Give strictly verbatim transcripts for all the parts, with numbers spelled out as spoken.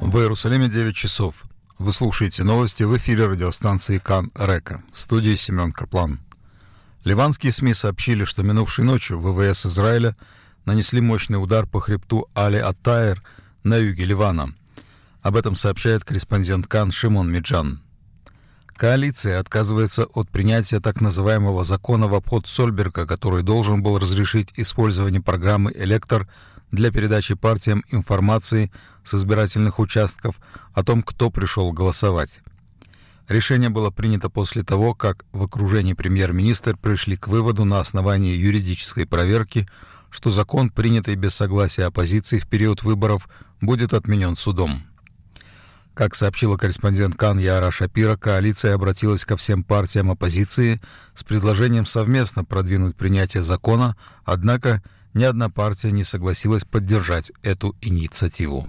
В Иерусалиме девять часов. Вы слушаете новости в эфире радиостанции Кан Река. В студии Семен Каплан. Ливанские СМИ сообщили, что минувшей ночью ВВС Израиля нанесли мощный удар по хребту Али-ат-Таир на юге Ливана. Об этом сообщает корреспондент Кан Шимон Миджан. Коалиция отказывается от принятия так называемого закона в обход Сольберга, который должен был разрешить использование программы «Электор» для передачи партиям информации с избирательных участков о том, кто пришел голосовать. Решение было принято после того, как в окружении премьер-министра пришли к выводу на основании юридической проверки, что закон, принятый без согласия оппозиции в период выборов, будет отменен судом. Как сообщила корреспондент Кан Яара Шапира, коалиция обратилась ко всем партиям оппозиции с предложением совместно продвинуть принятие закона, однако ни одна партия не согласилась поддержать эту инициативу.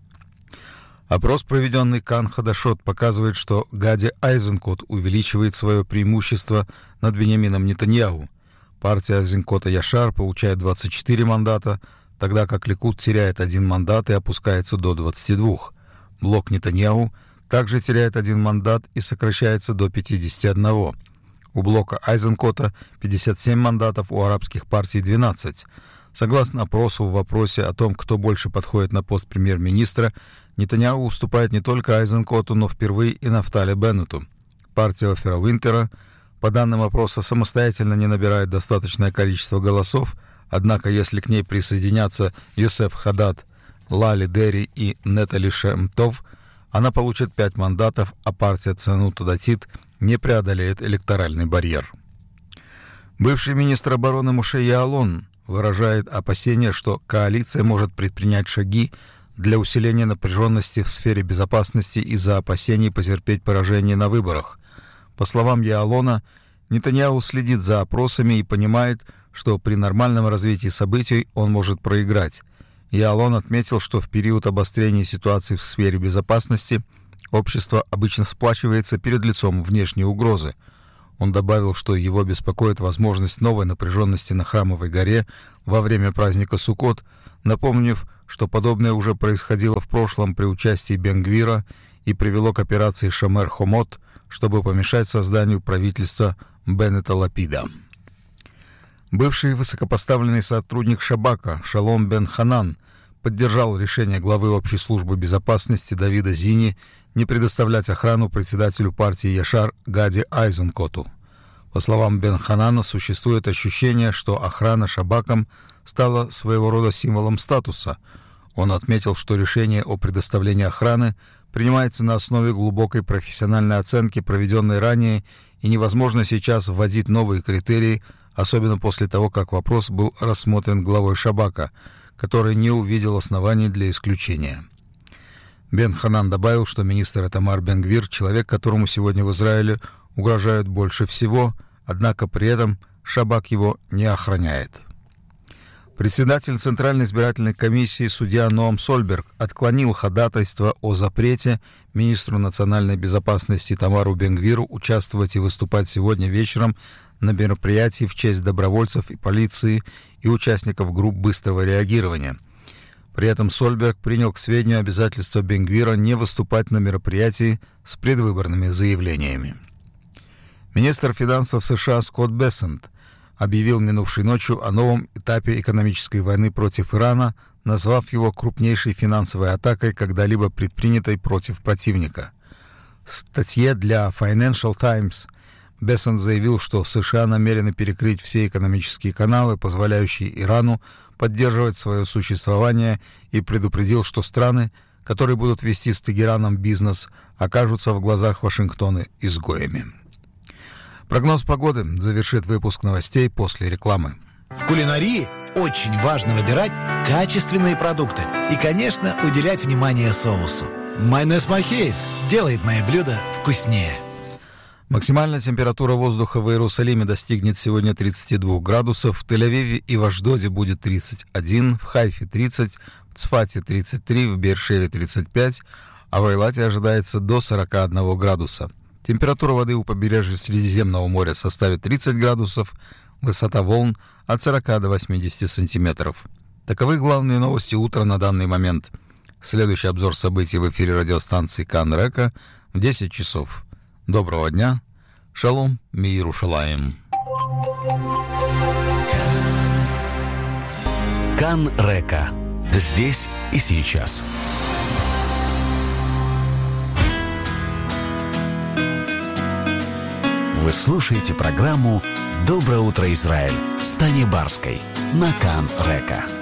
Опрос, проведенный Кан Хадашот, показывает, что Гади Айзенкот увеличивает свое преимущество над Биньямином Нетаньяху. Партия Айзенкота Яшар получает двадцать четыре мандата, тогда как Ликуд теряет один мандат и опускается до двадцати двух. Блок Нетаньяху также теряет один мандат и сокращается до пятидесяти одного. У блока Айзенкота пятьдесят семь мандатов, у арабских партий двенадцать. Согласно опросу в вопросе о том, кто больше подходит на пост премьер-министра, Нетаньяху уступает не только Айзенкоту, но впервые и Нафтали Беннету. Партия Офера Уинтера, по данным опроса, самостоятельно не набирает достаточное количество голосов, однако если к ней присоединятся Йосеф Хадад, Лали Дери и Нетали Шемтов, она получит пять мандатов, а партия Цанут Датит не преодолеет электоральный барьер. Бывший министр обороны Моше Яалон выражает опасение, что коалиция может предпринять шаги для усиления напряженности в сфере безопасности из-за опасений потерпеть поражение на выборах. По словам Яалона, Нетаньяху следит за опросами и понимает, что при нормальном развитии событий он может проиграть. Яалон отметил, что в период обострения ситуации в сфере безопасности общество обычно сплачивается перед лицом внешней угрозы. Он добавил, что его беспокоит возможность новой напряженности на Храмовой горе во время праздника Суккот, напомнив, что подобное уже происходило в прошлом при участии Бен-Гвира и привело к операции Шомер-Хомот, чтобы помешать созданию правительства Беннета Лапида. Бывший высокопоставленный сотрудник Шабака Шалом Бен-Ханан поддержал решение главы общей службы безопасности Давида Зини не предоставлять охрану председателю партии Яшар Гади Айзенкоту. По словам Бен-Ханана, существует ощущение, что охрана Шабаком стала своего рода символом статуса. Он отметил, что решение о предоставлении охраны принимается на основе глубокой профессиональной оценки, проведенной ранее, и невозможно сейчас вводить новые критерии, особенно после того, как вопрос был рассмотрен главой Шабака, который не увидел оснований для исключения. Бен-Ханан добавил, что министр Итамар Бен-Гвир — человек, которому сегодня в Израиле угрожают больше всего, однако при этом Шабак его не охраняет. Председатель Центральной избирательной комиссии судья Ноам Сольберг отклонил ходатайство о запрете министру национальной безопасности Тамару Бен-Гвиру участвовать и выступать сегодня вечером на мероприятии в честь добровольцев и полиции и участников групп быстрого реагирования. При этом Сольберг принял к сведению обязательство Бен-Гвира не выступать на мероприятии с предвыборными заявлениями. Министр финансов США Скотт Бессент объявил минувшей ночью о новом этапе экономической войны против Ирана, назвав его крупнейшей финансовой атакой, когда-либо предпринятой против противника. В статье для Financial Times Бессент заявил, что США намерены перекрыть все экономические каналы, позволяющие Ирану поддерживать свое существование, и предупредил, что страны, которые будут вести с Тегераном бизнес, окажутся в глазах Вашингтона изгоями. Прогноз погоды завершит выпуск новостей после рекламы. В кулинарии очень важно выбирать качественные продукты и, конечно, уделять внимание соусу. Майонез Махеев делает мои блюда вкуснее. Максимальная температура воздуха в Иерусалиме достигнет сегодня тридцати двух градусов, в Тель-Авиве и в Ашдоде будет тридцать один, в Хайфе тридцать, в Цфате тридцать три, в Беэр-Шеве тридцать пять, а в Эйлате ожидается до сорока одного градуса. Температура воды у побережья Средиземного моря составит тридцать градусов, высота волн от сорока до восьмидесяти сантиметров. Таковы главные новости утра на данный момент. Следующий обзор событий в эфире радиостанции Кан Река в десять часов. Доброго дня. Шалом, мир Иерушалаим. Кан Река. Здесь и сейчас. Вы слушаете программу «Доброе утро, Израиль» с Таней Барской на Кан Река.